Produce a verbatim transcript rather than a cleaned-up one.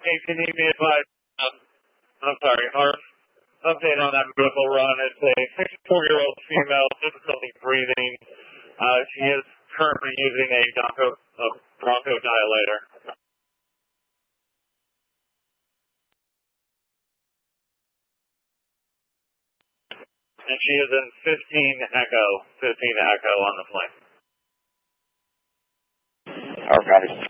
if you need me advice, um, I'm sorry, our update on that medical run, it's a sixty-four-year-old female, difficulty breathing. Uh, she is currently using a broncho, a bronchodilator. And she is in fifteen Echo, fifteen Echo on the plane. Okay.